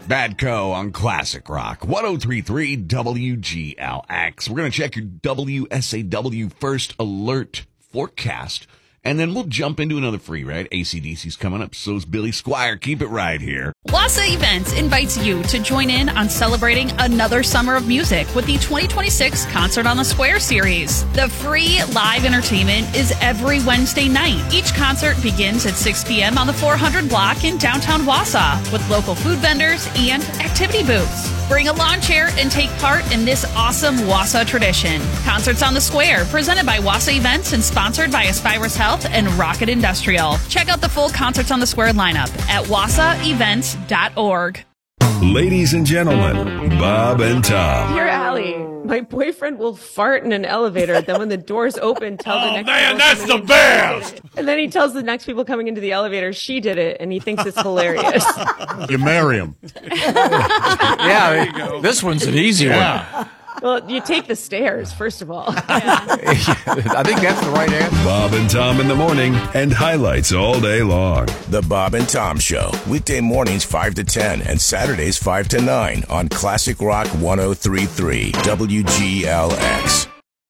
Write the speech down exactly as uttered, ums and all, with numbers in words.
Badco on Classic Rock, ten thirty-three W G L X. We're going to check your W S A W First Alert forecast, and then we'll jump into another free ride. A C D C's coming up, so's Billy Squire. Keep it right here. Wassa Events invites you to join in on celebrating another summer of music with the twenty twenty-six Concert on the Square series. The free live entertainment is every Wednesday night. Each concert begins at six p.m. on the four hundred block in downtown Wausau with local food vendors and activity booths. Bring a lawn chair and take part in this awesome Wausau tradition. Concerts on the Square, presented by Wassa Events and sponsored by Aspirus Health and Rocket Industrial. Check out the full Concerts on the Square lineup at wassa events dot org. Ladies and gentlemen, Bob and Tom. Dear Allie, my boyfriend will fart in an elevator, then when the doors open, tell the Oh, next man, people that's coming the in, best! and then he tells the next people coming into the elevator she did it, and he thinks it's hilarious. You marry him. Yeah, this one's an easy Yeah. Well, you take the stairs, first of all. one. I think that's the right answer. Bob and Tom in the morning and highlights all day long. The Bob and Tom Show, weekday mornings five to ten and Saturdays five to nine on Classic Rock ten thirty-three W G L X.